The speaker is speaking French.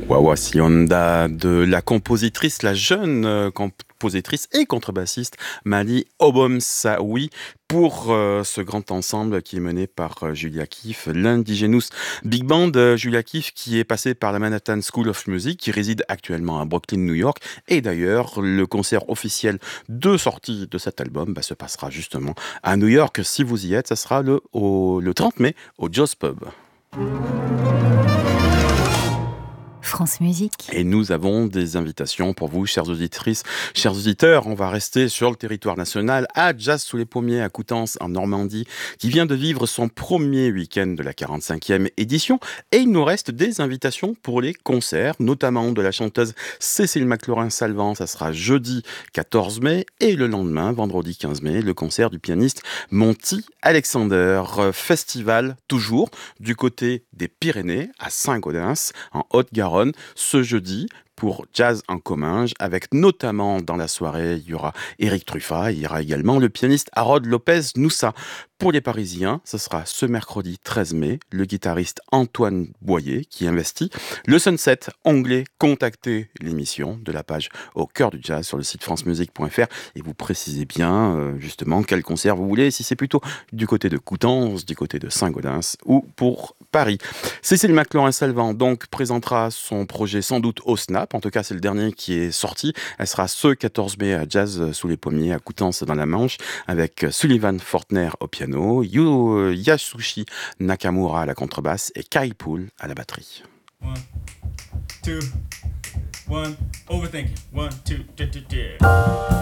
Wawasionda de la compositrice, la jeune compositrice et contrebassiste Mali Obomsawi pour ce grand ensemble qui est mené par Julia Keefe, l'Indigenous Big Band. Julia Keefe qui est passée par la Manhattan School of Music, qui réside actuellement à Brooklyn, New York. Et d'ailleurs, le concert officiel de sortie de cet album se passera justement à New York. Si vous y êtes, ça sera le 30 mai au Joe's Pub. France Musique. Et nous avons des invitations pour vous, chères auditrices, chers auditeurs. On va rester sur le territoire national à Jazz sous les pommiers à Coutances en Normandie, qui vient de vivre son premier week-end de la 45e édition. Et il nous reste des invitations pour les concerts, notamment de la chanteuse Cécile McLaurin-Salvant. Ça sera jeudi 14 mai et le lendemain, vendredi 15 mai, le concert du pianiste Monty Alexander. Festival toujours du côté des Pyrénées à Saint-Gaudens en Haute-Garonne. Ce jeudi pour Jazz en commun, avec notamment dans la soirée, il y aura Éric Truffat, il y aura également le pianiste Harold Lopez Noussa. Pour les Parisiens, ce sera ce mercredi 13 mai, le guitariste Antoine Boyer qui investit le Sunset anglais. Contactez l'émission de la page Au cœur du jazz sur le site francemusique.fr et vous précisez bien justement quel concert vous voulez, si c'est plutôt du côté de Coutances, du côté de Saint-Gaudens ou pour Paris. Cécile McLaurin-Salvant donc présentera son projet sans doute au Snap. En tout cas, c'est le dernier qui est sorti. Elle sera ce 14 mai à Jazz sous les pommiers à Coutances dans la Manche avec Sullivan Fortner au piano, Yasushi Nakamura à la contrebasse et Kai Poole à la batterie. 1, 2, 1, overthinking. 1, 2, 3.